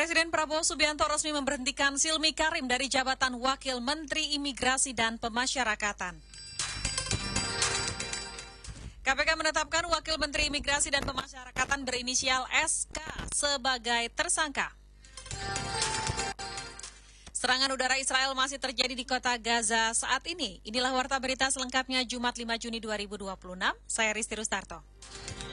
Presiden Prabowo Subianto resmi memberhentikan Silmi Karim dari jabatan Wakil Menteri Imigrasi dan Pemasyarakatan. KPK menetapkan Wakil Menteri Imigrasi dan Pemasyarakatan berinisial SK sebagai tersangka. Serangan udara Israel masih terjadi di kota Gaza saat ini. Inilah warta berita selengkapnya Jumat 5 Juni 2026. Saya Risti Rustarto.